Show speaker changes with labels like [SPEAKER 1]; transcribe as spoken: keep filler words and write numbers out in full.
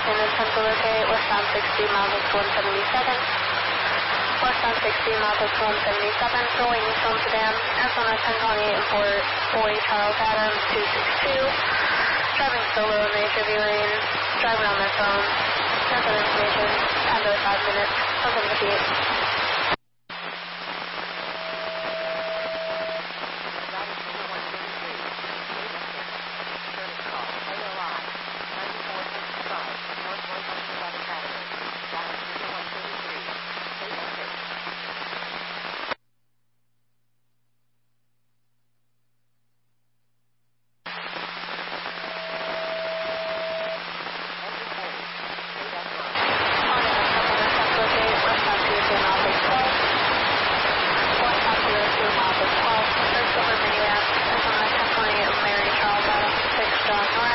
[SPEAKER 1] in intent to locate westbound sixty, miles one seventy-seven. Westbound sixty, miles one seventy-seven, going east Amsterdam, Arizona ten twenty-eight and four boy Charles Adams two six two. Driving solo in the H O V lane, driving on their phone. No further information, under five minutes, seven fifty-eight. Mary Charles Adams six John North.